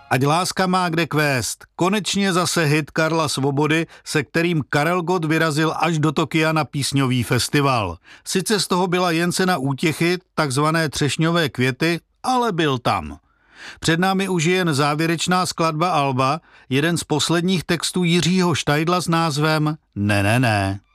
Ať láska má kde kvést. Konečně zase hit Karla Svobody, se kterým Karel Gott vyrazil až do Tokia na písňový festival. Sice z toho byla jen cena útěchy, takzvané třešňové květy, ale byl tam. Před námi už je jen závěrečná skladba alba, jeden z posledních textů Jiřího Štajdla s názvem Ne.